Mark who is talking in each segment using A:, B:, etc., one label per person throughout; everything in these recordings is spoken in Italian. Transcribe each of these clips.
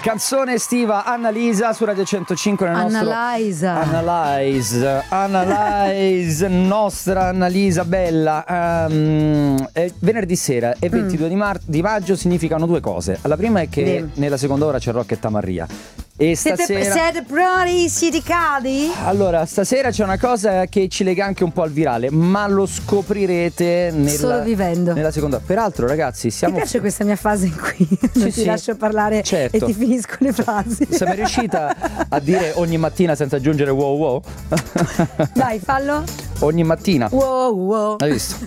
A: Canzone estiva, Annalisa su Radio 105 nel nostro Analyze, nostra Annalisa bella. Venerdì sera e 22 di maggio significano due cose. La prima è che nella seconda ora c'è Rock e Tamarria. E stasera
B: siete pronti? Siete caldi?
A: Allora, stasera c'è una cosa che ci lega anche un po' al virale, ma lo scoprirete
B: solo vivendo
A: nella seconda. Peraltro, ragazzi,
B: Mi piace questa mia fase in cui non ti lascio parlare, certo, e ti finisco le frasi.
A: Sei mai riuscita a dire ogni mattina senza aggiungere wow wow?
B: Dai, fallo.
A: Ogni mattina.
B: Wow wow.
A: Hai visto?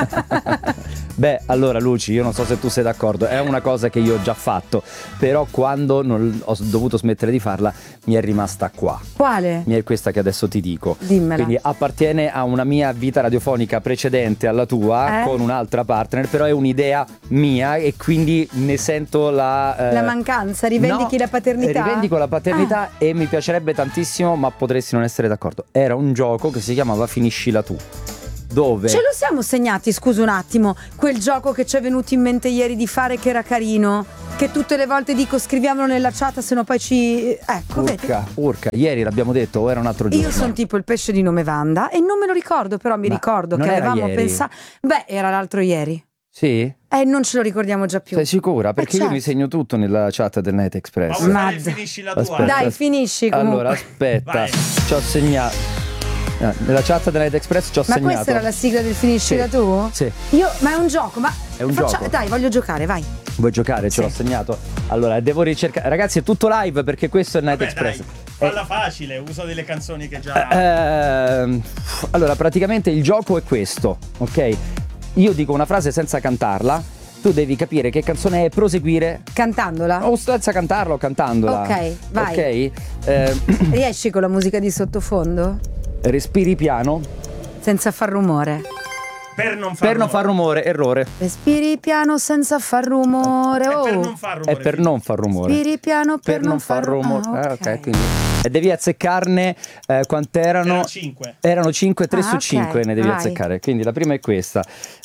A: Beh, allora Luci, io non so se tu sei d'accordo, è una cosa che io ho già fatto, però quando non ho dovuto smettere di farla mi è rimasta qua.
B: Quale?
A: Mi è questa che adesso ti dico.
B: Dimmela.
A: Quindi appartiene a una mia vita radiofonica precedente alla tua, con un'altra partner, però è un'idea mia e quindi ne sento la
B: mancanza, rivendichi la paternità?
A: Rivendico la paternità e mi piacerebbe tantissimo, ma potresti non essere d'accordo. Era un gioco che si chiamava Finiscila tu. Dove?
B: Ce lo siamo segnati, scusa un attimo, quel gioco che ci è venuto in mente ieri di fare, che era carino, che tutte le volte dico scriviamolo nella chat, se no poi ci... Ecco,
A: urca, ieri l'abbiamo detto o era un altro giorno?
B: Io sono tipo il pesce di nome Wanda e non me lo ricordo, però mi ricordo che avevamo pensato... Beh, era l'altro ieri.
A: Sì?
B: Non ce lo ricordiamo già più.
A: Sei sicura? Perché io mi segno tutto nella chat del Night Express.
C: Ma finisci la tua.
A: Aspetta,
B: dai, finisci comunque.
A: Allora, aspetta, ci ho segnato. Nella chat del Night Express ci ho segnato.
B: Ma questa era la sigla del Finiscila tu?
A: Sì.
B: Ma è un gioco,
A: è un gioco.
B: Dai, voglio giocare, vai.
A: Vuoi giocare? Ce l'ho segnato. Allora, devo ricercare. Ragazzi, è tutto live perché questo è il Night Express.
C: Dai, falla facile, usa delle canzoni che già...
A: Allora, praticamente il gioco è questo, ok? Io dico una frase senza cantarla. Tu devi capire che canzone è, proseguire
B: cantandola
A: o senza cantarla o cantandola.
B: Ok, vai.
A: Ok.
B: Riesci con la musica di sottofondo?
A: Respiri piano
B: senza far rumore.
C: Per non far
A: rumore, errore.
B: Respiri piano senza far rumore.
A: È per non far rumore.
B: Respiri piano per non far rumore.
A: Ok, quindi. E devi azzeccarne quante erano?
C: 5.
A: Erano 5, 3 su 5 ne devi azzeccare. Quindi la prima è questa.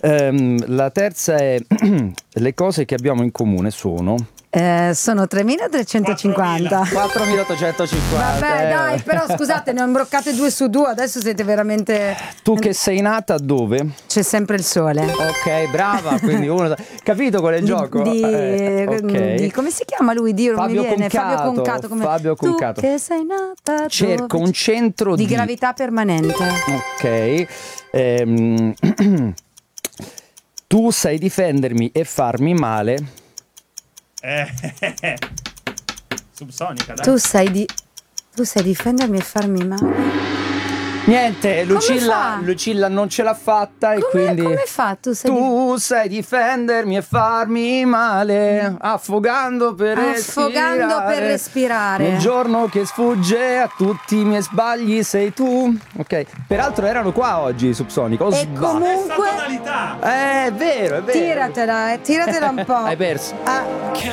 A: La terza è le cose che abbiamo in comune sono...
B: sono 3.350.
A: 4.850.
B: Vabbè, dai, però scusate, ne ho imbroccate 2 su 2. Adesso siete veramente.
A: Tu che sei nata dove?
B: C'è sempre il sole.
A: Ok, brava. Quindi uno. Capito qual è il gioco?
B: Di come si chiama lui? Dio, non mi viene. Fabio Concato.
A: Fabio Concato.
B: Tu che sei nata
A: cerco
B: dove?
A: Un centro
B: di gravità permanente.
A: Ok. Tu sai difendermi e farmi male.
C: Subsonica, dai.
B: Tu sai difendermi e farmi male.
A: Niente, Lucilla non ce l'ha fatta e quindi
B: come fa? Tu
A: sai difendermi e farmi male, affogando per
B: respirare.
A: Nel giorno che sfugge a tutti i miei sbagli sei tu. Ok, peraltro erano qua oggi Subsonica.
B: Comunque
C: tonalità.
A: È vero.
B: Tiratela un po'.
A: Hai perso.